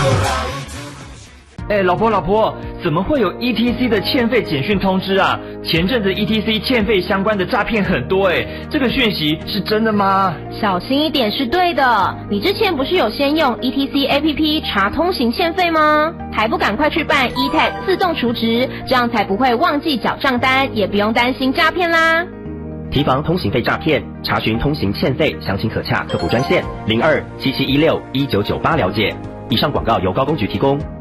老婆，怎么会有 ETC 的欠费简讯通知啊？前阵子 ETC 欠费相关的诈骗很多这个讯息是真的吗？ 小心一点是对的。你之前不是有先用 ETC APP 查通行欠费吗？还不赶快去办 eTag 自动储值，这样才不会忘记缴账单，也不用担心诈骗啦。 提防通行费诈骗，查询通行欠费，详情可洽客服专线0277161998了解。以上广告由高公局提供。